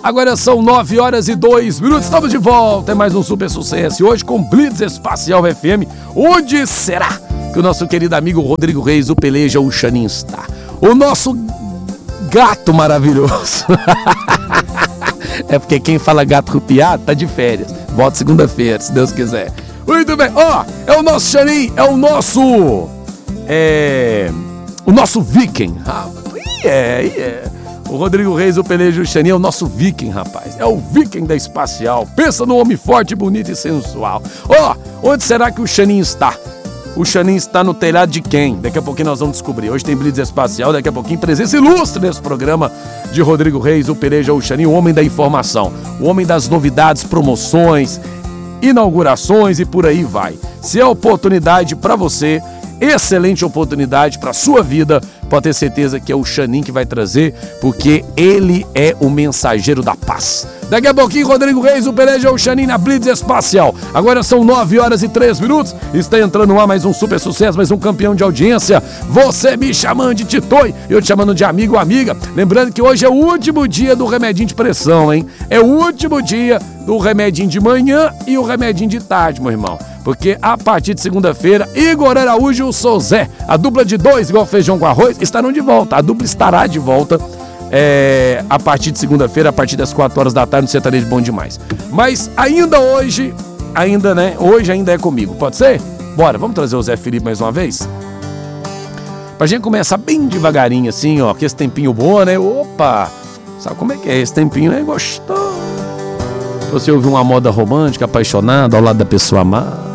Agora são 9h02. Estamos de volta. É mais um super sucesso. E hoje com Blitz Espacial FM. Onde será que o nosso querido amigo Rodrigo Reis, o Peleja, o Xanin está? O nosso gato maravilhoso. É porque quem fala gato rupiado tá de férias. Volta segunda-feira, se Deus quiser. Muito bem. É o nosso Xanin. É o nosso... O nosso Viking. O Rodrigo Reis, o Peleja, o Xanin é o nosso Viking, rapaz. É o Viking da Espacial. Pensa no homem forte, bonito e sensual. Onde será que o Xanin está? O Xanin está no telhado de quem? Daqui a pouquinho nós vamos descobrir. Hoje tem Blitz Espacial, daqui a pouquinho presença ilustre nesse programa de Rodrigo Reis, o Peleja, o Xanin, o homem da informação, o homem das novidades, promoções, inaugurações e por aí vai. Se é oportunidade para você, excelente oportunidade para sua vida, pode ter certeza que é o Xanin que vai trazer, porque ele é o mensageiro da paz. Daqui a pouquinho, Rodrigo Reis, o Peleja, o Xanin na Blitz Espacial. Agora são 9h03. Está entrando no ar mais um super sucesso, mais um campeão de audiência. Você me chamando de Titoi, eu te chamando de amigo ou amiga. Lembrando que hoje é o último dia do remedinho de pressão, hein? É o último dia do remedinho de manhã e o remedinho de tarde, meu irmão. Porque a partir de segunda-feira, Igor Araújo e o Sozé, a dupla de dois, igual feijão com arroz, estarão de volta. A dupla estará de volta a partir de segunda-feira, a partir das 4 horas da tarde, no Sertanejo Bom Demais. Mas hoje ainda é comigo, pode ser? Bora, vamos trazer o Zé Felipe mais uma vez? Pra gente começar bem devagarinho assim, ó, que esse tempinho bom, né? Opa! Sabe como é que é? Esse tempinho é gostoso. Você ouviu uma moda romântica, apaixonada, ao lado da pessoa amada.